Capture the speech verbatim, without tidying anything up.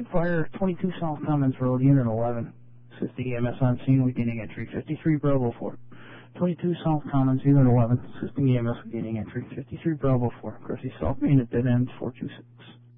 Fire, twenty-two South Commons Road, Unit eleven. Assisting E M S on scene, beginning entry fifty-three Bravo four. twenty-two South Commons, Unit eleven. Assisting E M S beginning entry fifty-three Bravo four. Cressy South Main at dead end four two six.